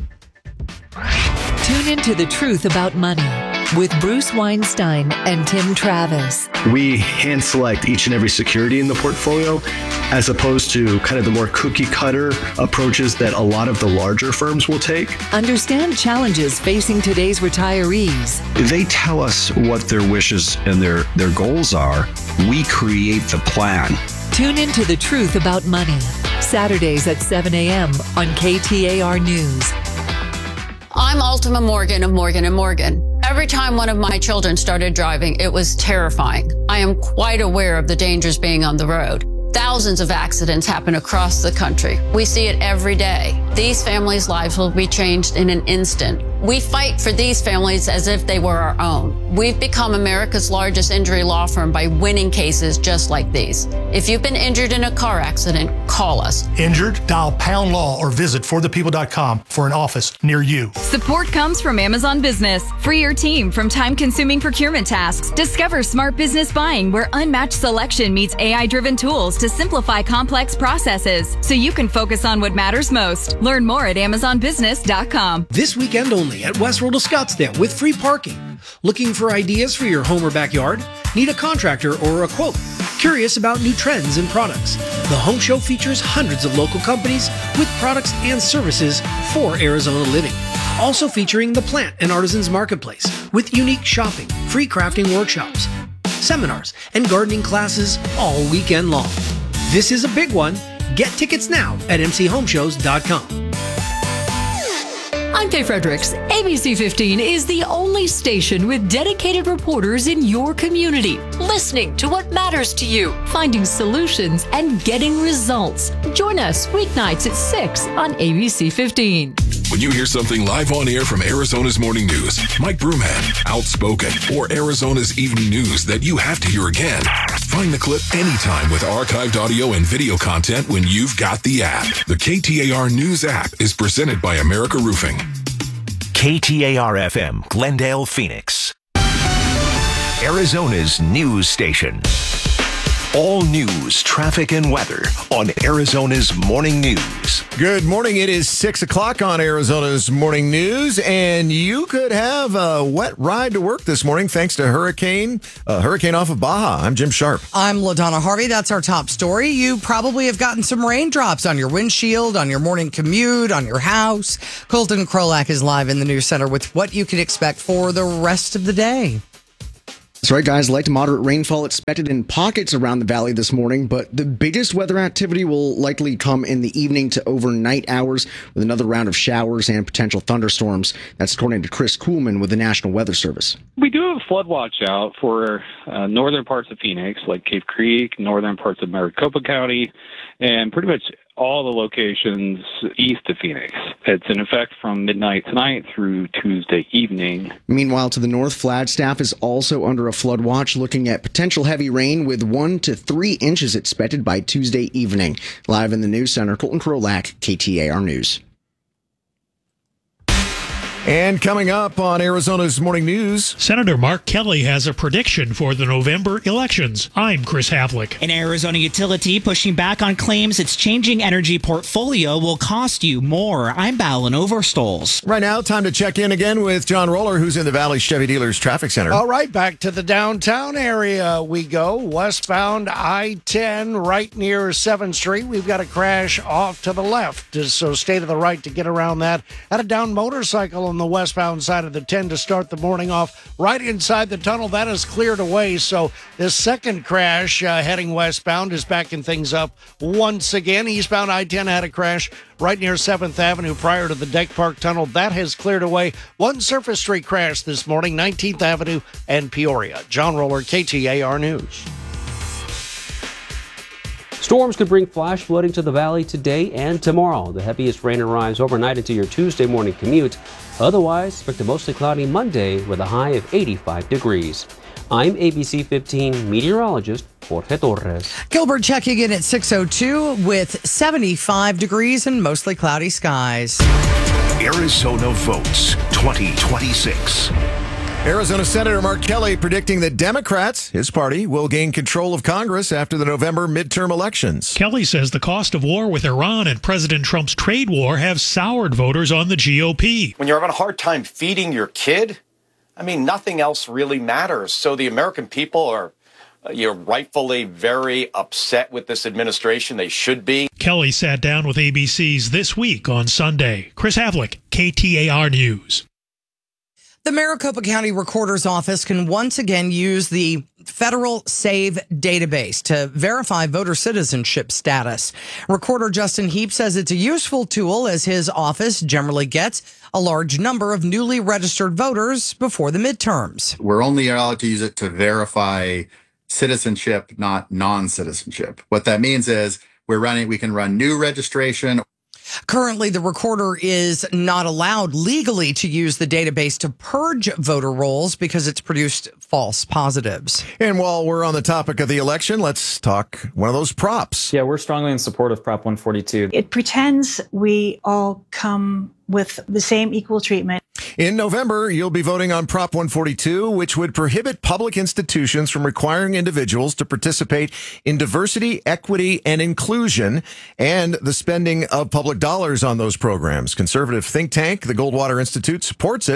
Tune into The Truth About Money with Bruce Weinstein and Tim Travis. We hand select each and every security in the portfolio as opposed to kind of the more cookie cutter approaches that a lot of the larger firms will take. Understand challenges facing today's retirees. They tell us what their wishes and their goals are. We create the plan. Tune into The Truth About Money, Saturdays at 7 a.m. on KTAR News. I'm Ultima Morgan of Morgan & Morgan. Every time one of my children started driving, it was terrifying. I am quite aware of the dangers being on the road. Thousands of accidents happen across the country. We see it every day. These families' lives will be changed in an instant. We fight for these families as if they were our own. We've become America's largest injury law firm by winning cases just like these. If you've been injured in a car accident, call us. Injured? Dial # law or visit forthepeople.com for an office near you. Support comes from Amazon Business. Free your team from time-consuming procurement tasks. Discover smart business buying where unmatched selection meets AI-driven tools to simplify complex processes so you can focus on what matters most. Learn more at amazonbusiness.com. This weekend only at Westworld of Scottsdale with free parking. Looking for ideas for your home or backyard? Need a contractor or a quote? Curious about new trends and products? The Home Show features hundreds of local companies with products and services for Arizona living. Also featuring the Plant and Artisans Marketplace with unique shopping, free crafting workshops, seminars, and gardening classes all weekend long. This is a big one. Get tickets now at mchomeshows.com. I'm Kay Fredericks. ABC 15 is the only station with dedicated reporters in your community, listening to what matters to you, finding solutions, and getting results. Join us weeknights at 6 on ABC 15. When you hear something live on air from Arizona's Morning News, Mike Broomhead, Outspoken, or Arizona's Evening News that you have to hear again, find the clip anytime with archived audio and video content when you've got the app. The KTAR News app is presented by America Roofing. KTAR FM, Glendale, Phoenix. Arizona's news station. All news, traffic, and weather on Arizona's Morning News. Good morning. It is 6 o'clock on Arizona's Morning News, and you could have a wet ride to work this morning thanks to hurricane off of Baja. I'm Jim Sharp. I'm LaDonna Harvey. That's our top story. You probably have gotten some raindrops on your windshield, on your morning commute, on your house. Colton Krolak is live in the news center with what you can expect for the rest of the day. That's right, guys. Light to moderate rainfall expected in pockets around the valley this morning, but the biggest weather activity will likely come in the evening to overnight hours with another round of showers and potential thunderstorms. That's according to Chris Kuhlman with the National Weather Service. We do have a flood watch out for northern parts of Phoenix, like Cave Creek, northern parts of Maricopa County, and pretty much all the locations east of Phoenix. It's in effect from midnight tonight through Tuesday evening. Meanwhile, to the north, Flagstaff is also under a flood watch, looking at potential heavy rain with 1 to 3 inches expected by Tuesday evening. Live in the news center, Colton Krolak, KTAR News. And coming up on Arizona's Morning News, Senator Mark Kelly has a prediction for the November elections. I'm Chris Havlick. An Arizona utility pushing back on claims its changing energy portfolio will cost you more. I'm Balin Overstoles. Right now, time to check in again with John Roller, who's in the Valley Chevy Dealers Traffic Center. All right, back to the downtown area we go. Westbound I-10 right near 7th Street. We've got a crash off to the left, so stay to the right to get around that. Had a down motorcycle on the westbound side of the 10 to start the morning off right inside the tunnel. That is cleared away. So this second crash heading westbound is backing things up once again. Eastbound I-10 had a crash right near 7th Avenue prior to the Deck Park Tunnel. That has cleared away. One Surface Street crash this morning, 19th Avenue and Peoria. John Roller, KTAR News. Storms could bring flash flooding to the valley today and tomorrow. The heaviest rain arrives overnight into your Tuesday morning commute. Otherwise, expect a mostly cloudy Monday with a high of 85 degrees. I'm ABC 15 meteorologist Jorge Torres. Gilbert checking in at 6:02 with 75 degrees and mostly cloudy skies. Arizona votes 2026. Arizona Senator Mark Kelly predicting that Democrats, his party, will gain control of Congress after the November midterm elections. Kelly says the cost of war with Iran and President Trump's trade war have soured voters on the GOP. When you're having a hard time feeding your kid, I mean, nothing else really matters. So the American people are rightfully very upset with this administration. They should be. Kelly sat down with ABC's This Week on Sunday. Chris Havlick, KTAR News. The Maricopa County Recorder's Office can once again use the Federal Save database to verify voter citizenship status. Recorder Justin Heap says it's a useful tool as his office generally gets a large number of newly registered voters before the midterms. We're only allowed to use it to verify citizenship, not non-citizenship. What that means is we can run new registration. Currently, the recorder is not allowed legally to use the database to purge voter rolls because it's produced false positives. And while we're on the topic of the election, let's talk one of those props. Yeah, we're strongly in support of Prop 142. It pretends we all come with the same equal treatment. In November, you'll be voting on Prop 142, which would prohibit public institutions from requiring individuals to participate in diversity, equity, and inclusion, and the spending of public dollars on those programs. Conservative think tank, the Goldwater Institute, supports it.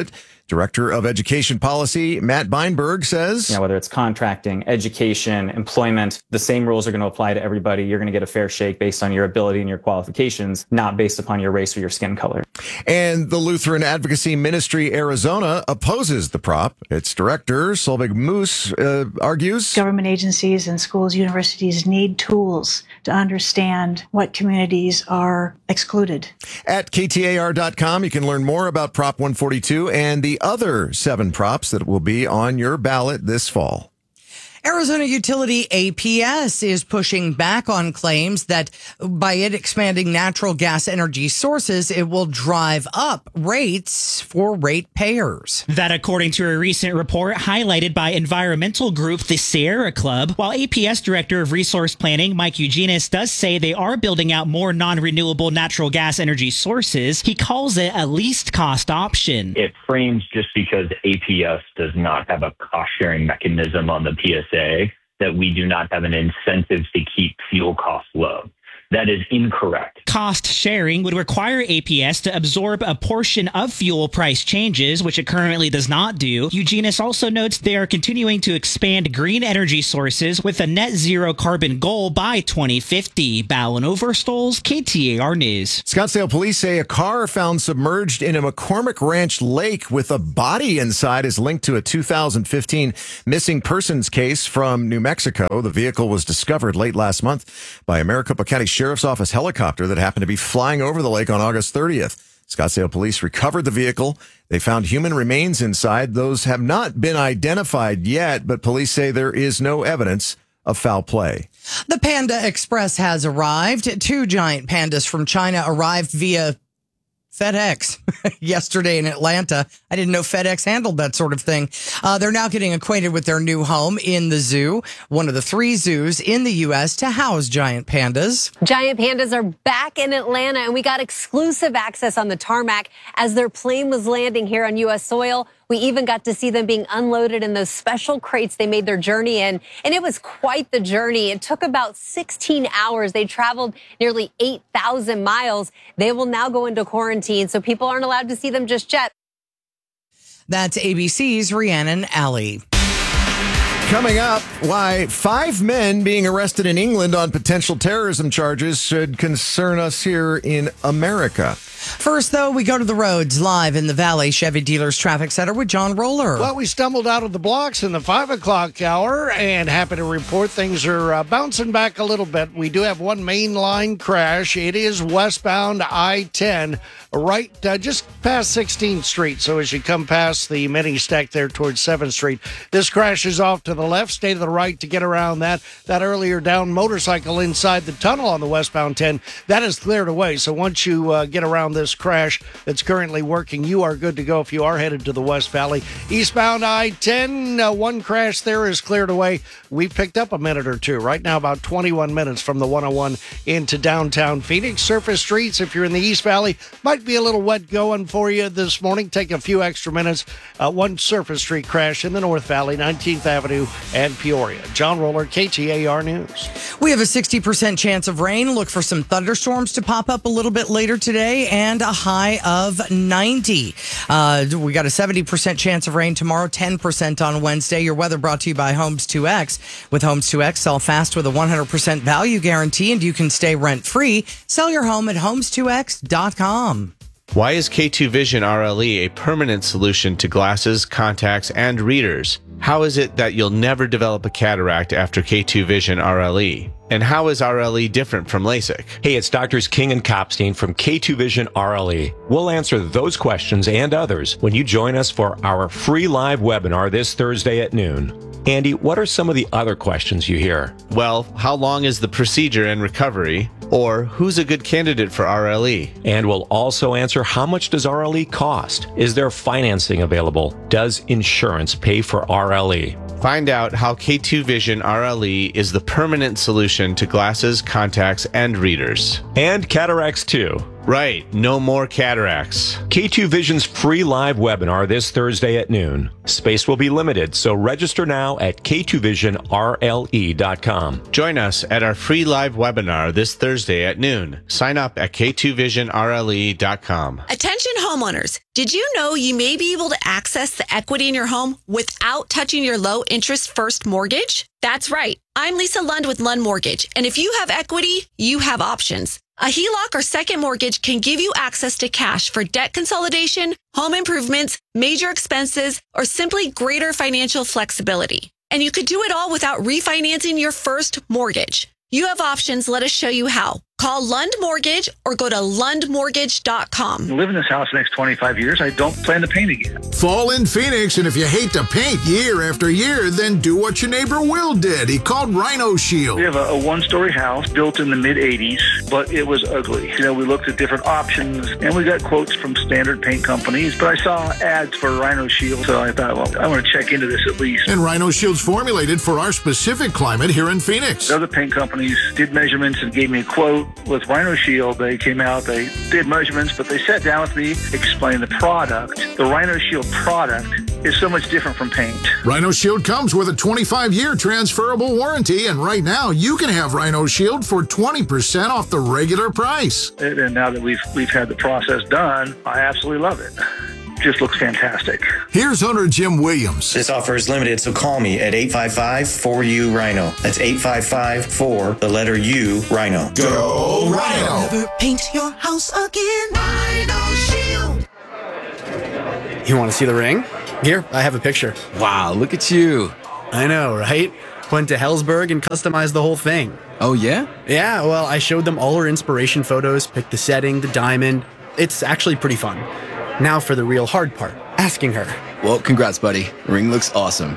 Director of Education Policy, Matt Beinberg, says, whether it's contracting, education, employment, the same rules are going to apply to everybody. You're going to get a fair shake based on your ability and your qualifications, not based upon your race or your skin color. And the Lutheran Advocacy Ministry Arizona opposes the prop. Its director, Solveig Moos, argues government agencies and schools, universities need tools to understand what communities are excluded. At KTAR.com, you can learn more about Prop 142 and the other 7 props that will be on your ballot this fall. Arizona utility APS is pushing back on claims that by it expanding natural gas energy sources, it will drive up rates for ratepayers. That according to a recent report highlighted by environmental group the Sierra Club. While APS Director of Resource Planning Mike Eugenis does say they are building out more non-renewable natural gas energy sources, he calls it a least cost option. It frames just because APS does not have a cost-sharing mechanism on the PSA that we do not have an incentive to keep fuel costs low. That is incorrect. Cost sharing would require APS to absorb a portion of fuel price changes, which it currently does not do. Eugenis also notes they are continuing to expand green energy sources with a net zero carbon goal by 2050. Ballin Overstoles, KTAR News. Scottsdale police say a car found submerged in a McCormick Ranch lake with a body inside is linked to a 2015 missing persons case from New Mexico. The vehicle was discovered late last month by a Maricopa County Sheriff's Office helicopter that happened to be flying over the lake on August 30th. Scottsdale police recovered the vehicle. They found human remains inside. Those have not been identified yet, but police say there is no evidence of foul play. The Panda Express has arrived. 2 giant pandas from China arrived via FedEx yesterday in Atlanta. I didn't know FedEx handled that sort of thing. They're now getting acquainted with their new home in the zoo, one of the 3 zoos in the U.S. to house giant pandas. Giant pandas are back in Atlanta, and we got exclusive access on the tarmac as their plane was landing here on U.S. soil. We even got to see them being unloaded in those special crates they made their journey in. And it was quite the journey. It took about 16 hours. They traveled nearly 8,000 miles. They will now go into quarantine, so people aren't allowed to see them just yet. That's ABC's Rhiannon Alley. Coming up, why 5 men being arrested in England on potential terrorism charges should concern us here in America. First, though, we go to the roads live in the Valley Chevy Dealers Traffic Center with John Roller. Well, we stumbled out of the blocks in the 5 o'clock hour and happy to report things are bouncing back a little bit. We do have one main line crash. It is westbound I-10 right just past 16th Street. So as you come past the mini stack there towards 7th Street, this crash is off to the left, stay to the right to get around that earlier down motorcycle inside the tunnel on the westbound 10. That is cleared away. So once you get around this crash that's currently working, you are good to go if you are headed to the West Valley. Eastbound I-10, one crash there is cleared away. We picked up a minute or two. Right now, about 21 minutes from the 101 into downtown Phoenix. Surface streets, if you're in the East Valley, might be a little wet going for you this morning. Take a few extra minutes. One surface street crash in the North Valley, 19th Avenue and Peoria. John Roller, KTAR News. We have a 60% chance of rain. Look for some thunderstorms to pop up a little bit later today and a high of 90. We got a 70% chance of rain tomorrow, 10% on Wednesday. Your weather brought to you by Homes 2X. With Homes 2X, sell fast with a 100% value guarantee, and you can stay rent-free. Sell your home at homes2x.com. Why is K2 Vision RLE a permanent solution to glasses, contacts, and readers? How is it that you'll never develop a cataract after K2 Vision RLE? And how is RLE different from LASIK? Hey, it's Doctors King and Kopstein from K2 Vision RLE. We'll answer those questions and others when you join us for our free live webinar this Thursday at noon. Andy, what are some of the other questions you hear? Well, how long is the procedure and recovery? Or who's a good candidate for RLE? And we'll also answer how much does RLE cost? Is there financing available? Does insurance pay for RLE? Find out how K2 Vision RLE is the permanent solution to glasses, contacts, and readers. And cataracts too. Right, no more cataracts. K2 Vision's free live webinar this Thursday at noon. Space will be limited, so register now at k2visionrle.com. Join us at our free live webinar this Thursday at noon. Sign up at k2visionrle.com. Attention homeowners. Did you know you may be able to access the equity in your home without touching your low interest first mortgage? That's right. I'm Lisa Lund with Lund Mortgage, and if you have equity, you have options. A HELOC or second mortgage can give you access to cash for debt consolidation, home improvements, major expenses, or simply greater financial flexibility. And you could do it all without refinancing your first mortgage. You have options. Let us show you how. Call Lund Mortgage or go to lundmortgage.com. I live in this house the next 25 years. I don't plan to paint again. Fall in Phoenix, and if you hate to paint year after year, then do what your neighbor Will did. He called Rhino Shield. We have a one-story house built in the mid-'80s, but it was ugly. You know, we looked at different options, and we got quotes from standard paint companies, but I saw ads for Rhino Shield, so I thought, well, I want to check into this at least. And Rhino Shield's formulated for our specific climate here in Phoenix. Other paint companies did measurements and gave me a quote. With Rhino Shield, they came out, they did measurements, but they sat down with me, explained the product. The Rhino Shield product is so much different from paint. Rhino Shield comes with a 25-year transferable warranty, and right now you can have Rhino Shield for 20% off the regular price. And now that we've had the process done, I absolutely love it. Just looks fantastic. Here's owner Jim Williams. This offer is limited, so call me at 855-4U-RHINO. That's 855-4, the letter U, Rhino. Go Rhino! Never paint your house again. Rhino Shield. You want to see the ring? Here, I have a picture. Wow, look at you. I know, right? Went to Helzberg and customized the whole thing. Oh, yeah? Yeah, well, I showed them all our inspiration photos, picked the setting, the diamond. It's actually pretty fun. Now for the real hard part, asking her. Well, congrats, buddy. Ring looks awesome.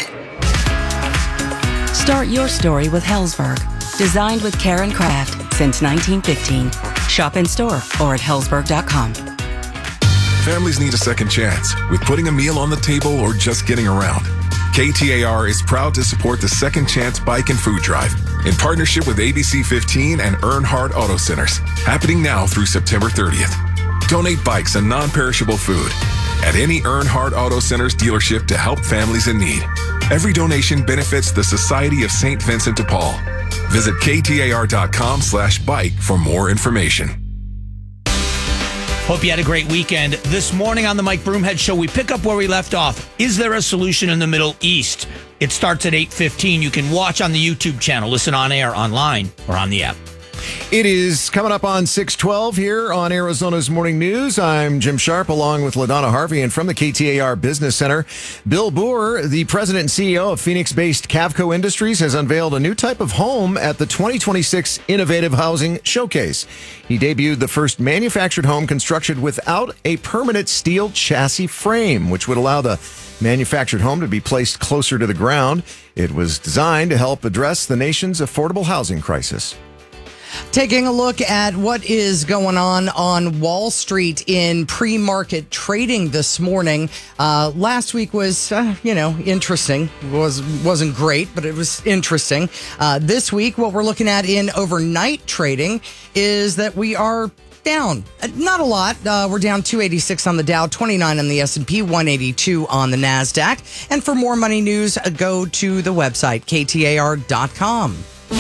Start your story with Helzberg. Designed with care and craft since 1915. Shop in store or at helzberg.com. Families need a second chance with putting a meal on the table or just getting around. KTAR is proud to support the Second Chance Bike and Food Drive in partnership with ABC 15 and Earnhardt Auto Centers, happening now through September 30th. Donate bikes and non-perishable food at any Earnhardt Auto Centers dealership to help families in need. Every donation benefits the Society of St. Vincent de Paul. Visit ktar.com/bike for more information. Hope you had a great weekend. This morning on the Mike Broomhead Show, we pick up where we left off. Is there a solution in the Middle East? It starts at 8:15. You can watch on the YouTube channel, listen on air, online, or on the app. It is coming up on 6:12 here on Arizona's Morning News. I'm Jim Sharp along with LaDonna Harvey, and from the KTAR Business Center, Bill Boer, the president and CEO of Phoenix-based Cavco Industries, has unveiled a new type of home at the 2026 Innovative Housing Showcase. He debuted the first manufactured home constructed without a permanent steel chassis frame, which would allow the manufactured home to be placed closer to the ground. It was designed to help address the nation's affordable housing crisis. Taking a look at what is going on Wall Street in pre-market trading this morning. Last week was, interesting. Wasn't great, but it was interesting. This week, what we're looking at in overnight trading is that we are down. Not a lot. We're down 286 on the Dow, 29 on the S&P, 182 on the NASDAQ. And for more money news, go to the website, ktar.com.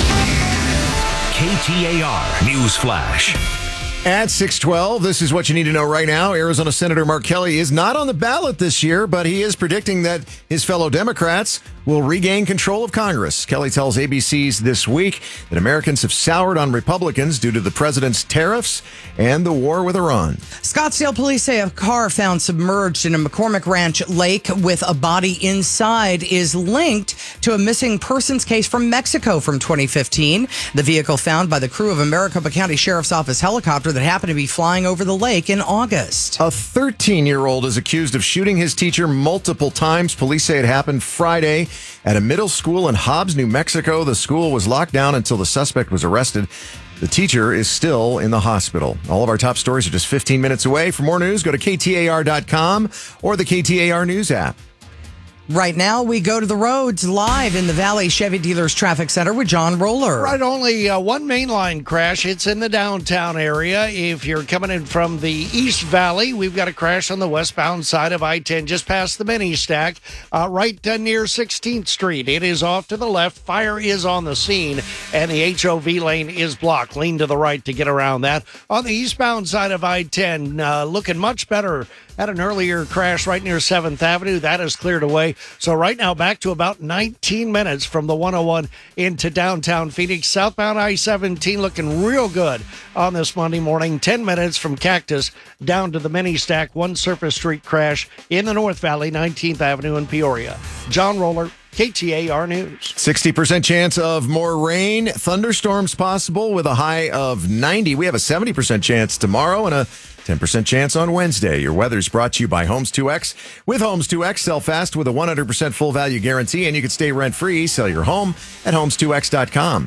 KTAR News Flash. At 6:12, this is what you need to know right now. Arizona Senator Mark Kelly is not on the ballot this year, but he is predicting that his fellow Democrats will regain control of Congress. Kelly tells ABC's This Week that Americans have soured on Republicans due to the president's tariffs and the war with Iran. Scottsdale police say a car found submerged in a McCormick Ranch lake with a body inside is linked to a missing persons case from Mexico from 2015. The vehicle found by the crew of a Maricopa County Sheriff's Office helicopter that happened to be flying over the lake in August. A 13-year-old is accused of shooting his teacher multiple times. Police say it happened Friday at a middle school in Hobbs, New Mexico. The school was locked down until the suspect was arrested. The teacher is still in the hospital. All of our top stories are just 15 minutes away. For more news, go to KTAR.com or the KTAR News app. Right now, we go to the roads live in the Valley Chevy Dealers Traffic Center with John Roller. Right, only one mainline crash. It's in the downtown area. If you're coming in from the East Valley, we've got a crash on the westbound side of I-10 just past the mini stack, right near 16th Street. It is off to the left. Fire is on the scene, and the HOV lane is blocked. Lean to the right to get around that. On the eastbound side of I-10, looking much better. Had an earlier crash right near 7th Avenue. That is cleared away. So right now, back to about 19 minutes from the 101 into downtown Phoenix. Southbound I-17 looking real good on this Monday morning. 10 minutes from Cactus down to the mini stack. One Surface Street crash in the North Valley, 19th Avenue in Peoria. John Roller, KTAR News. 60% chance of more rain. Thunderstorms possible with a high of 90. We have a 70% chance tomorrow and a 10% chance on Wednesday. Your weather's brought to you by Homes 2X. With Homes 2X, sell fast with a 100% full value guarantee, and you can stay rent-free. Sell your home at homes2x.com.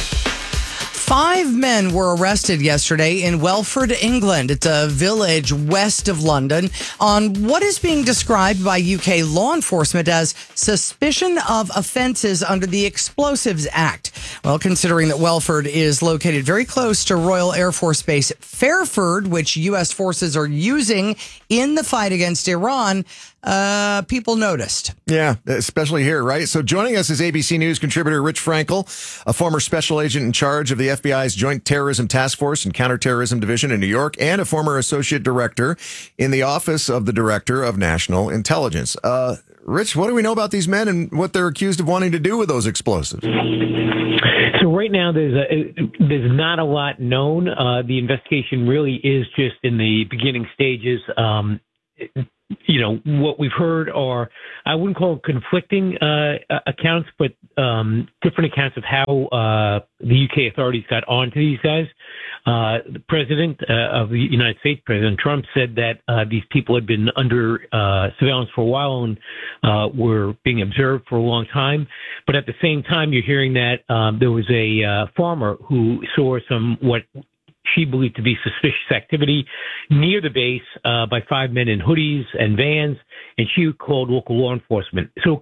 5 men were arrested yesterday in Welford, England. It's a village west of London on what is being described by UK law enforcement as suspicion of offenses under the Explosives Act. Well, considering that Welford is located very close to Royal Air Force Base Fairford, which U.S. forces are using in the fight against Iran, people noticed. Yeah, especially here, right? So joining us is ABC News contributor Rich Frankel, a former special agent in charge of the FBI's Joint Terrorism Task Force and Counterterrorism Division in New York, and a former associate director in the Office of the Director of National Intelligence. Rich, what do we know about these men and what they're accused of wanting to do with those explosives? So right now, there's not a lot known. The investigation really is just in the beginning stages. What we've heard are, I wouldn't call it conflicting accounts, but different accounts of how the UK authorities got onto these guys. The president of the United States, President Trump, said that these people had been under surveillance for a while and were being observed for a long time. But at the same time, you're hearing that there was a farmer who saw what she believed to be suspicious activity near the base by 5 men in hoodies and vans, and she called local law enforcement. So